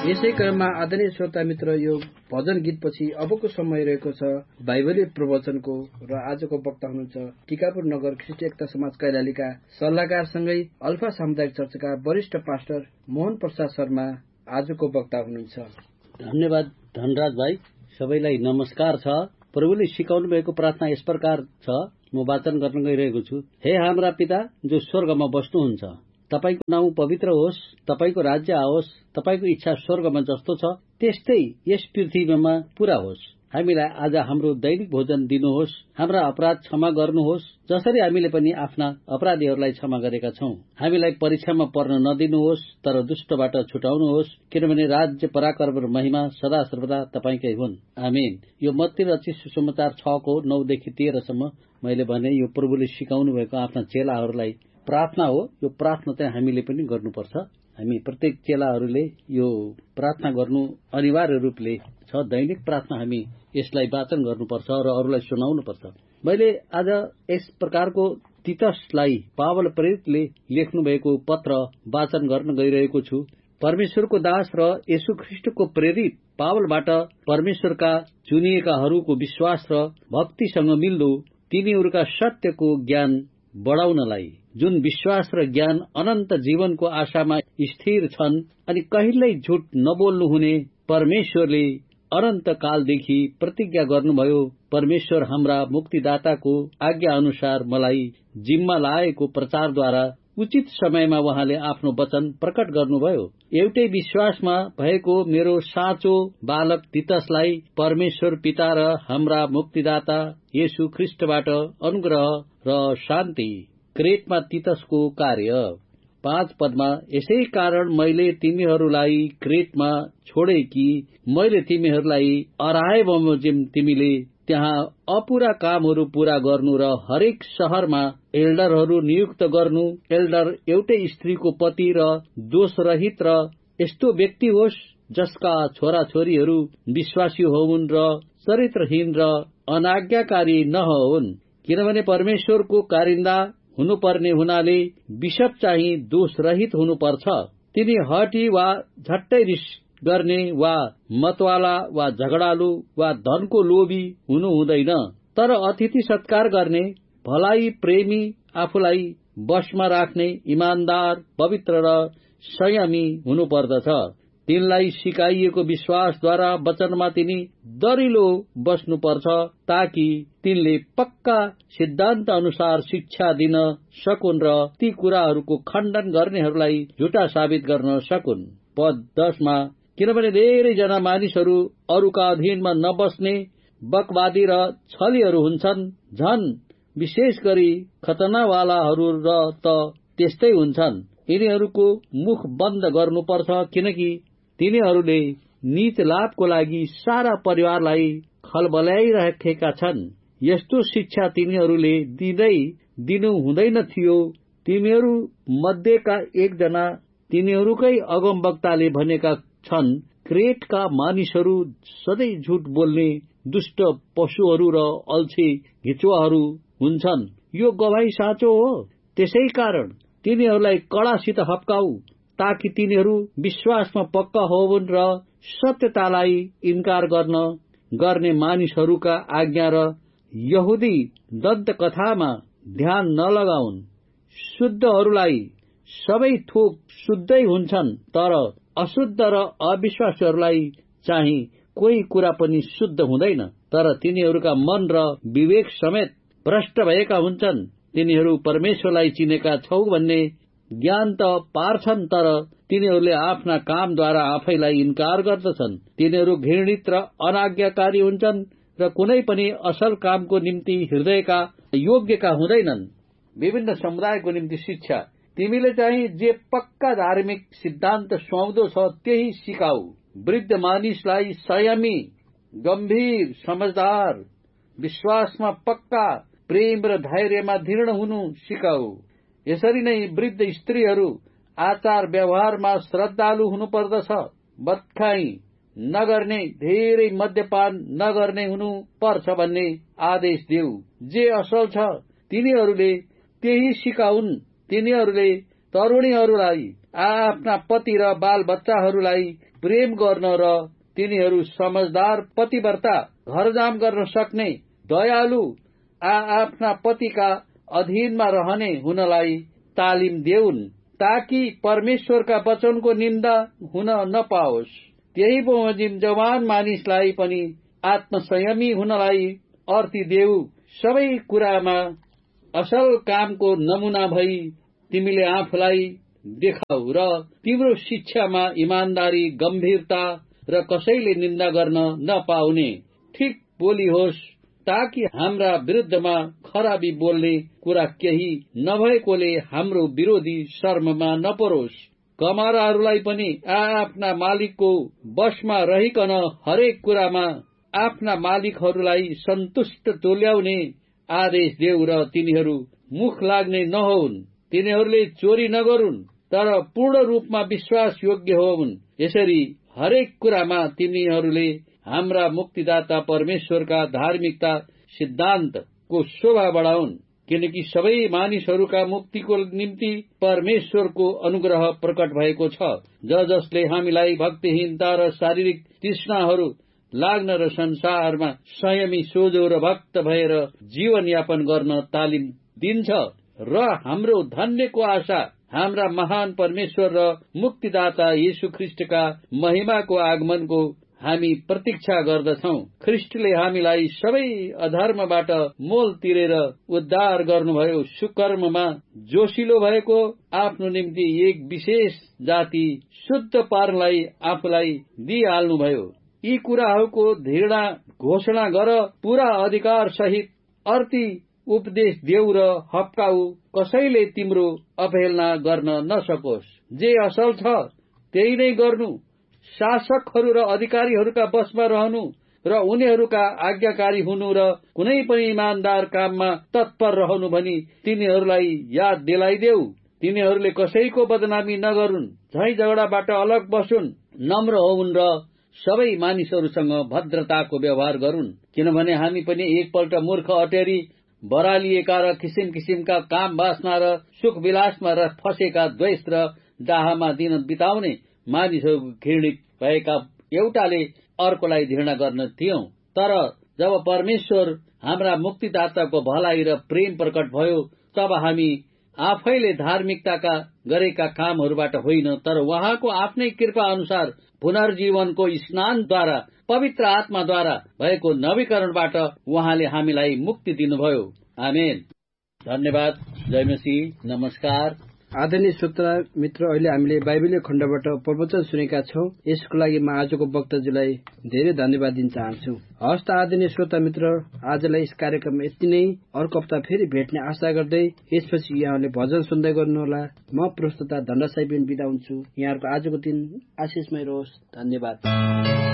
यसै क्रममा आदरणीय श्रोता मित्र, यो भजन गीतपछि अबको समय रहेको छ बाइबलीय प्रवचनको र आजको वक्ता हुनुहुन्छ टिकापुर नगर ख्रिस्ट एकता समाज कैलालीका सल्लाहकारसँगै अल्फा सामुदायिक चर्चका वरिष्ठ पास्टर मोहन प्रसाद शर्मा आजको वक्ता हुनुहुन्छ। धन्यवाद धनराज भाइ। सबैलाई नमस्कार छ। प्रभुले सिकाउनु भएको प्रार्थना यस प्रकार छ, म वाचन गर्न गइरहेको छु। हे हाम्रा पिता जो स्वर्गमा बस्नुहुन्छ, तपाईको नाउँ पवित्र होस्, तपाईको राज्य आओस्, तपाईको इच्छा स्वर्गमा जस्तो छ त्यस्तै यस पृथ्वीमा पूरा होस्। हामीलाई आज हाम्रो दैनिक भोजन दिनुहोस्। हाम्रा अपराध क्षमा गर्नुहोस् जसरी हामीले पनि आफ्ना अपराधीहरूलाई क्षमा गरेका छौं। हामीलाई परीक्षामा पर्न नदिनुहोस् तर दुष्टबाट छुटाउनुहोस्, किनभने राज्य, पराक्रम र महिमा सदा सर्वदा तपाईकै हुन्। आमेन। यो मत्ती रचित सुसमाचार 6:9-13 सम्म मैले भने यो प्रभुले सिकाउनु भएको आफ्ना चेलाहरूलाई प्रार्थना हो। यो प्रार्थना चाहिँ हामीले पनि गर्नुपर्छ। हामी प्रत्येक चेलाहरूले यो प्रार्थना गर्नु अनिवार्य रूपले छ। दैनिक प्रार्थना हामी यसलाई वाचन गर्नुपर्छ र अरूलाई सुनाउनुपर्छ। मैले आज यस प्रकारको तीतसलाई पावल प्रेरितले लेख्नु भएको पत्र वाचन गर्न गइरहेको छु। परमेश्वरको दास र येशू ख्रिस्टको प्रेरित पावलबाट परमेश्वरका चुनिएकाहरूको विश्वास र भक्तिसँग मिल्दो तिनीहरूका सत्यको ज्ञान बढ़ाउनलाई, जुन विश्वास र ज्ञान अनन्त जीवनको आशामा स्थिर छन् अनि कहिल्यै झुट नबोल्नु हुने परमेश्वरले अनन्त कालदेखि प्रतिज्ञा गर्नुभयो। परमेश्वर हाम्रा मुक्तिदाताको आज्ञा अनुसार मलाई जिम्मा लाएको प्रचारद्वारा उचित समयमा उहाँले आफ्नो वचन प्रकट गर्नुभयो। एउटै विश्वासमा भएको मेरो साँचो बालक तीतसलाई परमेश्वर पिता र हाम्रा मुक्तिदाता येशू ख्रिस्टबाट अनुग्रह र शान्ति। क्रेटमा तीतसको कार्य 5 पदमा, यसै कारण मैले तिमीहरूलाई क्रेटमा छोडे कि मैले तिमीहरूलाई अराए बमोजिम तिमीले त्यहाँ अपूरा कामहरू पूरा गर्नु र हरेक शहरमा एल्डरहरू नियुक्त गर्नु। एल्डर एउटै स्त्रीको पति र दोषरहित र यस्तो व्यक्ति होस् जसका छोराछोरीहरू विश्वासी होउन् र चरित्रहीन र अनाज्ञाकारी नहोउन्, किनभने परमेश्वरको कारिन्दा हुनुपर्ने हुनाले बिशप चाहिँ दोषरहित हुनुपर्छ। तिनी हठी वा झट्टै रिस गर्ने वा मतवाला वा झगडालु वा धनको लोभी हुनु हुँदैन, तर अतिथि सत्कार गर्ने, भलाइ प्रेमी, आफूलाई बसमा राख्ने, इमानदार, पवित्र र संयमी हुनुपर्दछ। तिनलाई सिकाइएको विश्वासद्वारा वचनमा तिनी दरिलो बस्नुपर्छ, ताकि तिनले पक्का सिद्धान्त अनुसार शिक्षा दिन सकुन् र ती कुराहरूको खण्डन गर्नेहरूलाई झुटा साबित गर्न सकुन्। पद 10 मा, किनभने धेरैजना मानिसहरू अरूका अधीनमा नबस्ने बकवादी र छलीहरू हुन्छन्, झन विशेष गरी खतनावालाहरू र त त्यस्तै हुन्छन्। यिनीहरूको मुख बन्द गर्नुपर्छ, किनकि तिनीहरूले नीच लाभको लागि सारा परिवारलाई खलबल्याइरहेका छन्। यस्तो शिक्षा तिनीहरूले दिनु हुँदैन थियो। तिनीहरू मध्येका एकजना तिनीहरूकै अगमवक्ताले भनेका छन्, क्रेटका मानिसहरू सधैँ झुट बोल्ने दुष्ट पशुहरू र अल्छी घिचुवाहरू हुन्छन्। यो गवाही साँचो हो। त्यसै कारण तिनीहरूलाई कडासित हप्काऊ, ताकि तिनीहरू विश्वासमा पक्का होउन् र सत्यतालाई इन्कार गर्ने मानिसहरूका आज्ञा र यहुदी दन्तकथामा ध्यान नलगाउन्। शुद्धहरूलाई सबै थोक शुद्धै हुन्छन्, तर अशुद्ध र अविश्वासीहरूलाई चाहिँ कोही कुरा पनि शुद्ध हुँदैन, तर तिनीहरूका मन र विवेक समेत भ्रष्ट भएका हुन्छन्। तिनीहरू परमेश्वरलाई चिनेका छौ भन्ने ज्ञान त पार्छन्, तर तिनीहरूले आफ्ना कामद्वारा आफैलाई इन्कार गर्दछन्। तिनीहरू घृणित र अनाज्ञाकारी हुन्छन् र कुनै पनि असल कामको निम्ति हृदयका योग्यका हुँदैनन्। विभिन्न समुदायको निम्ति शिक्षा, तिमीले चाहिँ जे पक्का धार्मिक सिद्धान्त सुहाउँदो छ त्यही सिकाऊ। वृद्ध मानिसलाई संयमी, गम्भीर, समझदार, विश्वासमा पक्का, प्रेम र धैर्यमा दृढ हुनु सिकाऊ। यसरी नै वृद्ध स्त्रीहरू आचार व्यवहारमा श्रद्धालु हुनुपर्दछ। बदखाई नगर्ने, धेरै मद्यपान नगर्ने हुनु पर्छ भन्ने आदेश देऊ। जे असल छ तिनीहरूले त्यही सिकाउन्। तिनीहरूले तरुणीहरूलाई आफ्ना पति र बाल बच्चाहरूलाई प्रेम गर्न र तिनीहरू समझदार पतिव्रता घरजाम गर्न सक्ने दयालु आफ्ना पतिका अधीनमा रहने हुनलाई तालिम देऊन्, ताकि परमेश्वरका वचनको निन्दा हुन नपाओस्। त्यही बमोजिम जवान मानिसलाई पनि आत्मसंयमी हुनलाई अर्ती देऊ। सबै कुरामा असल कामको नमुना भई तिमीले आफूलाई देखाऊ र तिम्रो शिक्षामा इमानदारी, गम्भीरता र कसैले निन्दा गर्न नपाउने ठीक बोली होस्, ताकि हाम्रा विरुद्धमा खराबी बोल्ने कुरा केही नभएकोले हाम्रो विरोधी शर्ममा नपरोस्। कमाराहरूलाई पनि आफ्ना मालिकको वशमा रहिकन हरेक कुरामा आफ्ना मालिकहरूलाई सन्तुष्ट तुल्याउने आदेश देऊ र तिनीहरू मुख लाग्ने नहोन्। तिनीहरूले चोरी नगरून्, तर पूर्ण रूपमा विश्वास योग्य होउन्। यसरी हरेक कुरामा तिनीहरूले हाम्रा मुक्तिदाता परमेश्वरका धार्मिकता सिद्धान्तको शोभा बढाउन्, किनकि सबै मानिसहरूका मुक्तिको निम्ति परमेश्वरको अनुग्रह प्रकट भएको छ, जसले हामीलाई भक्तिहीनता र शारीरिक तृष्णाहरू लाग्न र संसारमा संयमी, सोझो र भक्त भएर जीवनयापन गर्न तालिम दिन्छ र हाम्रो धन्यको आशा हाम्रा महान परमेश्वर र मुक्तिदाता येशू ख्रिस्टका महिमाको आगमनको हामी प्रतीक्षा गर्दछौ। ख्रिस्टले हामीलाई सबै अधर्मबाट मोल तिरेर उद्धार गर्नुभयो। सुकर्ममा जोशिलो भएको आफ्नो निम्ति एक विशेष जाति शुद्ध पार्नलाई आफूलाई दिइहाल्नुभयो। यी कुराहरूको दृढ घोषणा गर, पूरा अधिकार सहित अर्ती उपदेश देऊ र हप्काऊ, कसैले तिम्रो अवहेलना गर्न नसकोस्। जे असल छ त्यही नै गर्नु, शासकहरू र अधिकारीहरूका वशमा रहनु र उनीहरूका आज्ञाकारी हुनु र कुनै पनि इमानदार काममा तत्पर रहनु भनी तिनीहरूलाई याद दिलाइदेऊ। तिनीहरूले कसैको बदनामी नगरून्, झैं झगडाबाट अलग बसुन्, नम्र होउन् र सबै मानिसहरूसँग भद्रताको व्यवहार गरून्। किनभने हामी पनि एकपल्ट मूर्ख, अटेरी, बरालिएका र किसिम किसिमका काम वासना र सुख विलासमा र फसेका द्वेष र डाहामा दिन बिताउने मानिसहरू घृणित भएका एउटाले अर्कोलाई घृणा गर्न थियौं। तर जब परमेश्वर हाम्रा मुक्तिदाताको भलाइ र प्रेम प्रकट भयो, तब हामी आफैले धार्मिकताका गरेका कामहरूबाट होइन, तर उहाँको आफ्नै कृपा अनुसार पुनर्जीवनको स्नानद्वारा, पवित्र आत्माद्वारा भएको नवीकरणबाट उहाँले हामीलाई मुक्ति दिनुभयो। आमेन। धन्यवाद। जय मसीह। नमस्कार। आदरणीय श्रोता मित्र, अहिले हामीले बाइबलीय खण्डबाट प्रवचन सुनेका छौं। यसको लागि म आजको वक्ताजीलाई धेरै धन्यवाद दिन चाहन्छु। हस्त आदरणीय श्रोता मित्र, आजलाई यस कार्यक्रममा यति नै। अर्को हप्ता फेरि भेट्ने आशा गर्दै यसपछि यहाँले भजन सुन्दै गर्नुहोला। म प्रस्तुता धनराज साई बिदा हुन्छु। यहाँहरूको आजको दिन आशिषमय रहोस्। धन्यवाद।